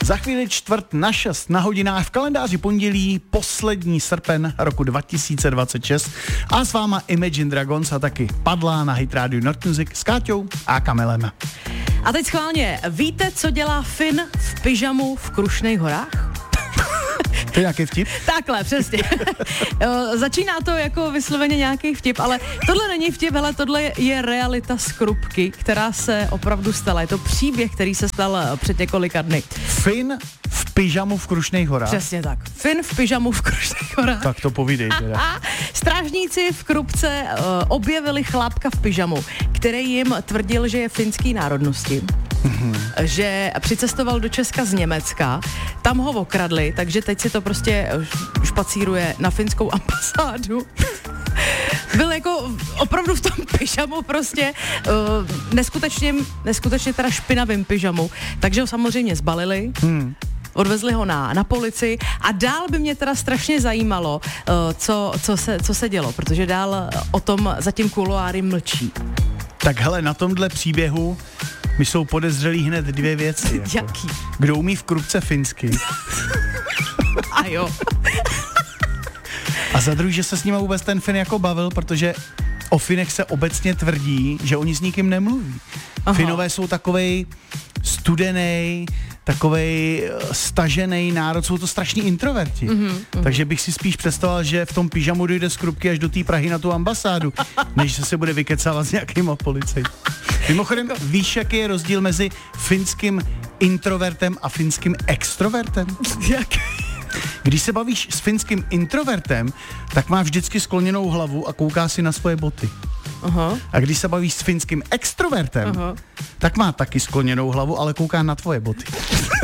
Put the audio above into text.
Za chvíli 5:45 na hodinách, v kalendáři pondělí, poslední srpen roku 2026 a s váma Imagine Dragons a taky Padlá na Hit Radio Nord Music s Káťou a Kamilem. A teď schválně, víte, co dělá Finn v pyžamu v Krušných horách? To je nějaký vtip? Takhle, přesně. Začíná to jako vysloveně nějaký vtip, ale tohle není vtip, hele, tohle je realita z Krupky, která se opravdu stala. Je to příběh, který se stal před několika dny. Finn v pyžamu v Krušných horách? Přesně tak. Finn v pyžamu v Krušných horách. Tak to povídej teda. Strážníci v Krupce objevili chlápka v pyžamu, který jim tvrdil, že je finský národnosti. Že přicestoval do Česka z Německa, tam ho okradli, takže teď si to prostě špacíruje na finskou ambasádu. Byl jako opravdu v tom pyžamu prostě neskutečně teda špinavým pyžamu, takže ho samozřejmě zbalili. Odvezli ho na policii a dál by mě teda strašně zajímalo, co se dělo, protože dál o tom zatím kuloáry mlčí. Tak hele, na tomhle příběhu mi jsou podezřelý hned dvě věci. Jako. Jaký? Kdo umí v Krupce finsky? A jo. A za druhý, že se s nima vůbec ten Fin jako bavil, protože o Finech se obecně tvrdí, že oni s nikým nemluví. Aha. Finové jsou takovej studenej, takovej stažený národ, jsou to strašní introverti. Takže bych si spíš představoval, že v tom pyžamu dojde z Krupky až do té Prahy na tu ambasádu, než se bude vykecávat s nějakýma policejty. Mimochodem, víš, jaký je rozdíl mezi finským introvertem a finským extrovertem? Jak? Když se bavíš s finským introvertem, tak má vždycky skloněnou hlavu a kouká si na svoje boty. Aha. A když se bavíš s finským extrovertem, tak má taky skloněnou hlavu, ale kouká na tvoje boty.